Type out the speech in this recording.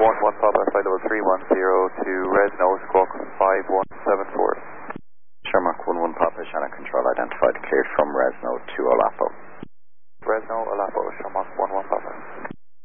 11 Papa, flight level 310 to Resno, squawk 5174. Shermark 11 Papa, Shannon Control identified, cleared from Resno to Olapo.